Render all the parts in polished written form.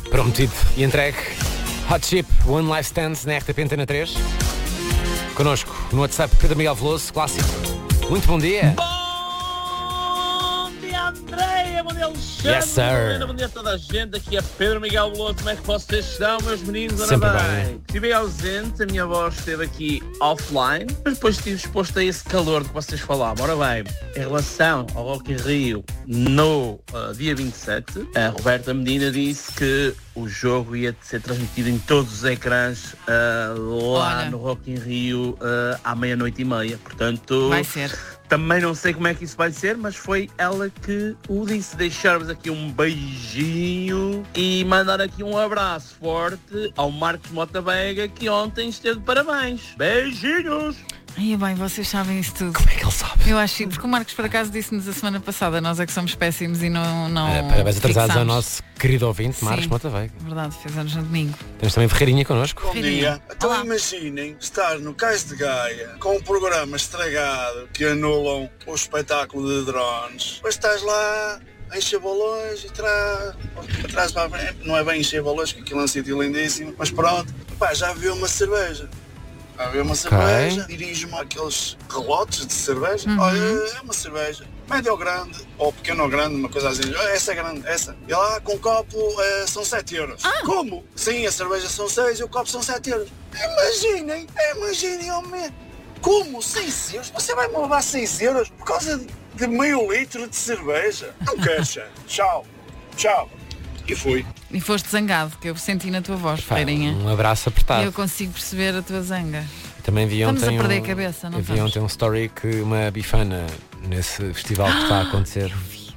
Prometido e entregue. Hot Chip, One Life Stands na RTP Antena 3. Connosco no WhatsApp Pedro Miguel Veloso, clássico. Muito bom dia. Bom dia, Andréia, bom dia, Alexandre. Yes, sir. Bom dia a toda a gente. Aqui é Pedro Miguel Veloso. Como é que vocês estão, meus meninos? Sempre Ora bem. Estive ausente, a minha voz esteve aqui offline, mas depois estive exposto a esse calor de que vocês falavam. Ora bem, em relação ao Rock in Rio no dia 27, a Roberta Medina disse que o jogo ia ser transmitido em todos os ecrãs lá Olha. no Rock in Rio à 00:30. Portanto, Vai ser. também não sei como é que isso vai ser, mas foi ela que o disse. Deixar-vos aqui um beijinho e mandar aqui um abraço forte ao Marcos Mota Vega, que ontem esteve de parabéns. Beijinhos! Ai, bem, vocês sabem isso tudo. Como é que ele sabe? Eu acho que, porque o Marcos por acaso disse-nos a semana passada, nós é que somos péssimos e não Parabéns atrasados ao fixamos. nosso querido ouvinte, Marcos Sim. Mota Veiga. Verdade, fez anos no domingo. Temos também Ferreirinha connosco. Bom Filhinha. dia. Então Olá. imaginem estar no Cais de Gaia com um programa estragado que anulam o espetáculo de drones. Depois estás lá a encher balões e para trás para a frente. Não é bem encher balões, que aquilo é um sítio lindíssimo, mas pronto. Pá, já viu uma cerveja. Já viu uma cerveja, dirijo-me àqueles relotes de cerveja. Olha, é uma cerveja. Médio ou grande, ou pequeno ou grande, uma coisa assim. Essa é grande, essa. E lá com o copo são 7 euros. Como? Sim, a cerveja são 6 e o copo são 7 euros. Imaginem, homem. Como? 6 euros? Você vai me levar 6 euros por causa de meio litro de cerveja? Não quero, chefe. Tchau. E fui. E foste zangado, que eu senti na tua voz, Pá, Ferreirinha. um abraço E apertado. eu consigo perceber a tua zanga. Também vi Estamos ontem a perder a cabeça, não vi estamos? ontem um story que uma bifana nesse festival que está a acontecer.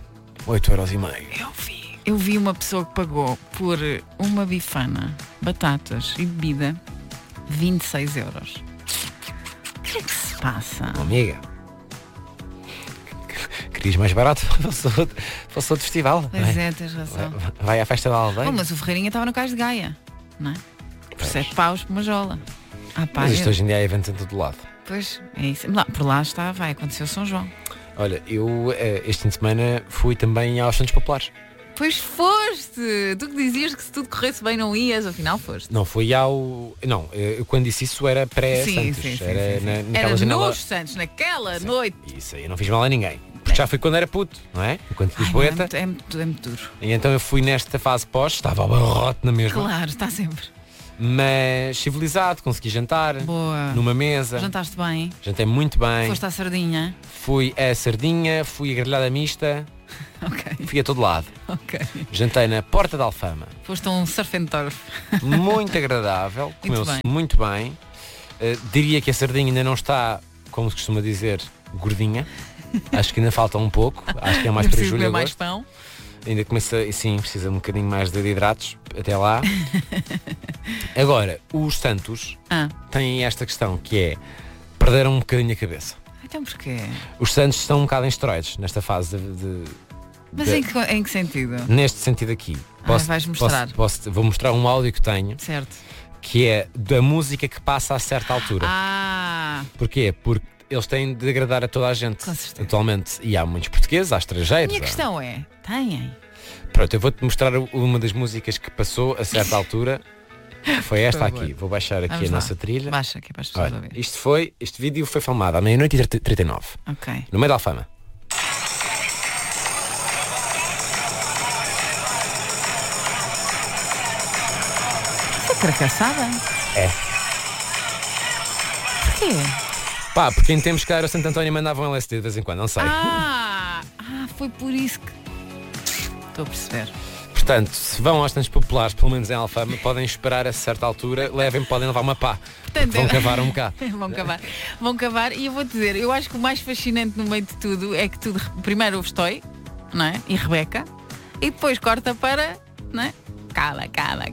8,5€. Eu vi uma pessoa que pagou por uma bifana, batatas e bebida 26 euros. O que é que se passa? Oh, amiga. Querias mais barato? Fosse outro festival. não Pois é? é, tens razão. Vai à festa da aldeia. Oh, mas o Ferreirinha estava no Cais de Gaia, não é? Por 7 paus por uma jola. Ah, pá, Mas isto hoje em dia há eventos em todo lado. Pois, é isso. Lá, por lá está, vai acontecer o São João. Olha, eu este fim de semana fui também aos Santos Populares. Pois foste! Tu que dizias que se tudo corresse bem não ias, afinal foste. Não, fui ao... Não, eu quando disse isso era pré-Santos. Sim. Era naquela Era janela... nos Santos, naquela noite. Isso aí, eu não fiz mal a ninguém. Porque já fui quando era puto, não é? Enquanto Ai, Lisboeta. não, é muito duro. E então eu fui nesta fase pós, estava ao barrote na mesma. Claro, está sempre. Mas civilizado, consegui jantar. Boa. Numa mesa. Jantaste bem. Jantei muito bem. Foste à sardinha. Fui a sardinha, fui a grelhada mista, Ok, fui a todo lado. ok. Jantei na Porta da Alfama. Foste a um surf and turf. Muito agradável, comeu-se bem. muito bem. Diria que a sardinha ainda não está, como se costuma dizer, gordinha. Acho que ainda falta um pouco. Acho que é mais Eu para preciso julho e comer mais agosto. pão. Ainda começa, e sim, precisa um bocadinho mais de hidratos até lá. Agora, os Santos Ah, têm esta questão que é perderam um bocadinho a cabeça. então porquê? Os Santos estão um bocado em esteroides nesta fase Mas de- em que sentido? neste sentido aqui. vais mostrar. Vou mostrar um áudio que tenho, Certo. que é da música que passa a certa altura. Ah, Porquê? Porque eles têm de agradar a toda a gente Com certeza. atualmente. E há muitos portugueses, há a estrangeiros. minha questão é, têm? Pronto, eu vou-te mostrar uma das músicas que passou a certa altura. Foi esta favor. aqui. Vou baixar aqui Vamos a lá. nossa trilha. Baixa aqui para as pessoas Olha, ouvirem. este vídeo foi filmado à 00:39, Ok. no meio da Alfama. Isso é caracaçada? É. Porquê? Pá, porque em tempos que era o Santo António mandavam LSD de vez em quando, não sei. Foi por isso que... Estou a perceber. Portanto, se vão aos Santos Populares, pelo menos em Alfama, podem esperar a certa altura, podem levar uma pá. Portanto, Vão cavar um bocado. Vão cavar e eu vou dizer, eu acho que o mais fascinante no meio de tudo é que tudo, primeiro ouves Toy, não é? E Rebeca, e depois corta para, não é? Cala.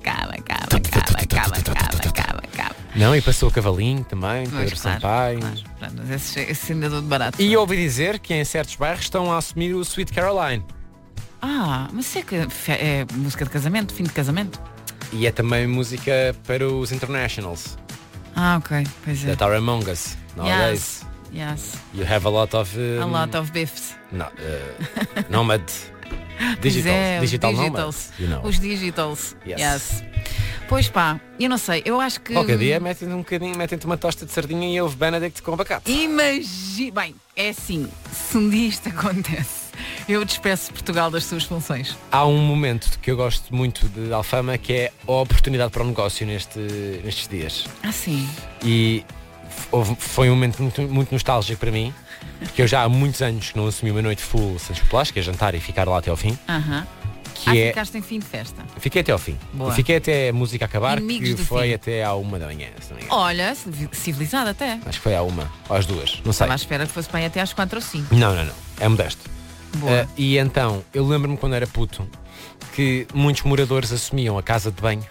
Não, e passou o Cavalinho também, Pedro Pois, claro, Sampaio. claro. Pronto, mas esse ainda dou de barato. E ouvi dizer que em certos bairros estão a assumir o Sweet Caroline. Mas isso é que é música de casamento, fim de casamento? E é também música para os internationals. Ok, pois é. That are among us nowadays. Yes. You have a lot of... A lot of biffs. Nomad Digital digitals. nomads, you know. Os digitals. Yes. Pois pá, eu não sei, eu acho que... Qualquer dia metem-te uma tosta de sardinha e ovo Benedict com abacate. Imagina... Bem, é assim, se um dia isto acontece, eu despeço Portugal das suas funções. Há um momento que eu gosto muito de Alfama, que é a oportunidade para o negócio nestes dias. Ah, sim. E foi um momento muito nostálgico para mim, porque eu já há muitos anos que não assumi uma noite full Santos Populares, que é jantar e ficar lá até ao fim. Ficaste em fim de festa. Fiquei até ao fim. Boa. E fiquei até a música acabar, Inimigos que do foi fim. até à 1 da manhã, se não me engano. Olha, civilizado até. Acho que foi à 1 ou às 2, não sei. Estava à espera que fosse bem até às 4 ou 5. Não, é modesto. Boa. E então, eu lembro-me quando era puto que muitos moradores assumiam a casa de banho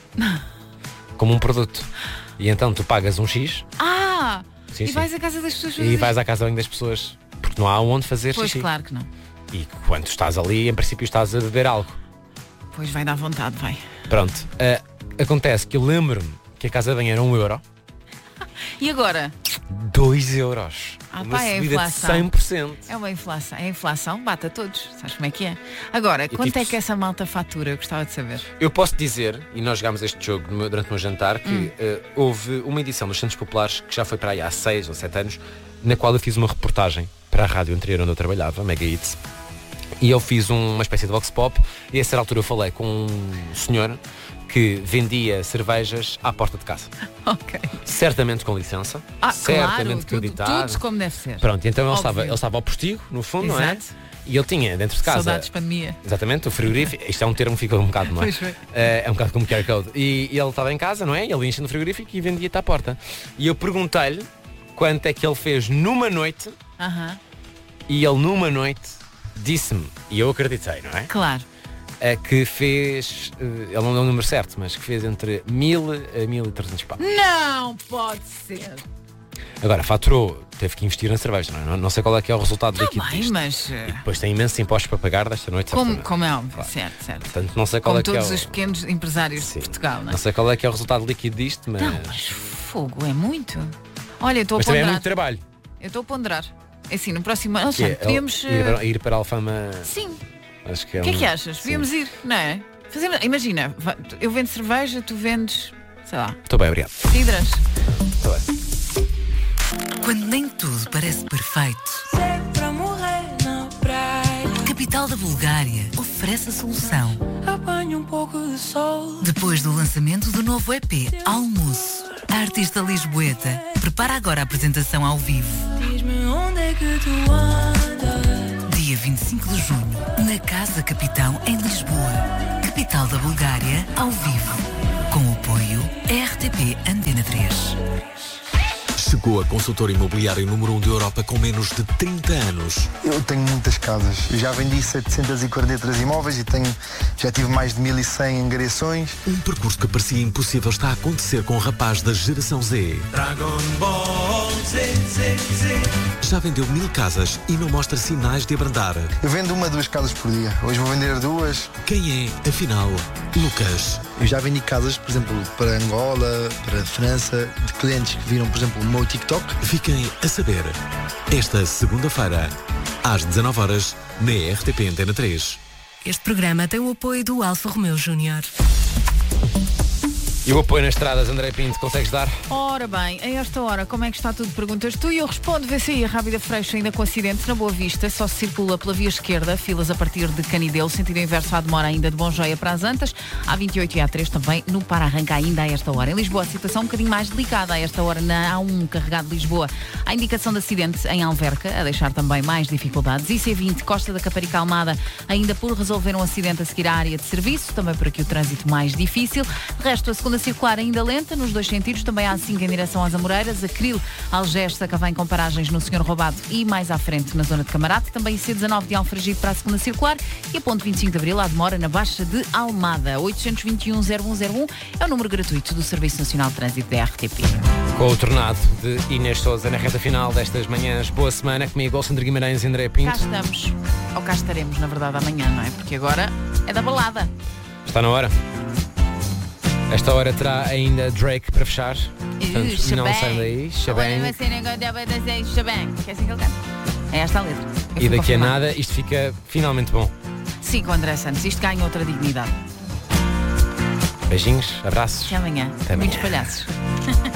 como um produto. E então tu pagas um X sim, e sim. vais à casa das pessoas fazer e isto. vais à casa de banho das pessoas, porque não há onde fazer Pois, xixi. claro que não. E quando estás ali, em princípio estás a beber algo. Pois vai dar vontade, vai. Pronto, acontece que eu lembro-me que a casa de banho era 1 euro. E agora? 2 euros. Uma Pá, é a subida de inflação. 100%. É uma inflação. A inflação bate a todos. Sabes como é que é? Agora, quanto tipo, é que essa malta fatura? Eu gostava de saber. Eu posso dizer, e nós jogámos este jogo durante o meu jantar, que houve uma edição dos Santos Populares que já foi para aí há 6 ou 7 anos, na qual eu fiz uma reportagem para a rádio anterior onde eu trabalhava, Mega Hits, e eu fiz uma espécie de vox pop, e a certa altura eu falei com um senhor que vendia cervejas à porta de casa. Ok. Certamente com licença, certamente claro, acreditado. tudo como deve ser. Pronto, então Óbvio. ele estava ao postigo, no fundo, não é? Exato. E ele tinha dentro de casa. Saudades pandemia. Exatamente, o frigorífico. Isto é um termo que fica um bocado, não é? Pois foi. É um bocado como QR Code. E ele estava em casa, não é? Ele enche no frigorífico e vendia-te à porta. E eu perguntei-lhe quanto é que ele fez numa noite. E ele numa noite disse-me, e eu acreditei, não é? Claro. Que fez, ele não deu o número certo, mas que fez entre 1000 a 1300 pau. Não pode ser. Agora, faturou, teve que investir na cerveja, não é? Não sei qual é que é o resultado líquido Bem, disto. mas... Depois tem imensos impostos para pagar desta noite. Como é óbvio, Claro. certo. Portanto, não sei qual Como é que é todos o... os pequenos empresários Sim. de Portugal, não é? Não sei qual é que é o resultado líquido disto, mas... Não, mas fogo, é muito. Olha, eu estou a Mas também é ponderar. muito trabalho. Eu estou a ponderar. É assim, no próximo ano, Que é, podíamos... ir para a Alfama. Sim. Acho que é O que é que achas? Sim. Podíamos ir, não é? Imagina, eu vendo cerveja, tu vendes, sei lá, Estou bem, obrigado. cidras. Estou bem. Quando nem tudo parece perfeito. Capital da Bulgária oferece a solução. Apanho um pouco de sol. Depois do lançamento do novo EP Almoço, a artista lisboeta prepara agora a apresentação ao vivo. Diz-me onde é que tu andas. Dia 25 de junho, na Casa Capitão, em Lisboa. Capital da Bulgária, ao vivo. Com o apoio RTP Antena 3. Chegou a consultora imobiliária número 1 da Europa com menos de 30 anos. Eu tenho muitas casas. Eu já vendi 743 imóveis e já tive mais de 1100 angariações. Um percurso que parecia impossível está a acontecer com um rapaz da geração Z. Dragon Ball Z. Já vendeu 1000 casas e não mostra sinais de abrandar. Eu vendo 1 a 2 casas por dia. Hoje vou vender 2. Quem é, afinal, Lucas? Eu já vendi casas, por exemplo, para Angola, para França, de clientes que viram, por exemplo, o meu TikTok. Fiquem a saber. Esta segunda-feira, às 19 horas, na RTP Antena 3. Este programa tem o apoio do Alfa Romeo Júnior. E o apoio nas estradas, André Pinto, consegues dar? Ora bem, a esta hora, como é que está tudo? Perguntas tu e eu respondo. VCI, a Rábida Freixo, ainda com acidente na Boa Vista, só se circula pela via esquerda, filas a partir de Canidelo, sentido inverso à demora ainda de Bonjoia para as Antas, A28 e A3 também no para-arranca ainda a esta hora. Em Lisboa, a situação um bocadinho mais delicada a esta hora na A1, carregado de Lisboa. Há indicação de acidente em Alverca, a deixar também mais dificuldades. IC20, Costa da Caparica Almada, ainda por resolver um acidente a seguir à área de serviço, também por aqui o trânsito mais difícil. De resto, a segunda circular ainda lenta, nos dois sentidos, também há A5 em direção às Amoreiras, Acril, Algés, Sacavém com paragens no Senhor Roubado e mais à frente na zona de Camarate, também C19 de Alfragide para a segunda circular e a ponto 25 de Abril, à demora na Baixa de Almada. 821-0101 é o número gratuito do Serviço Nacional de Trânsito da RTP. Com o tornado de Inês Sousa na reta final destas manhãs. Boa semana, comigo, Alexandre Guimarães e André Cá Pinto. estamos, ou cá estaremos, na verdade, amanhã, não é? Porque agora é da balada. Está na hora. Esta hora terá ainda Drake para fechar. Portanto, não sai daí. Shabang. Shabang, que é assim que ele canta. É esta a letra. Eu E fui daqui a confirmar. nada isto fica finalmente bom. Siga o André Santos, isto ganha outra dignidade. Beijinhos, abraços. Até amanhã. Até amanhã. Muitos palhaços.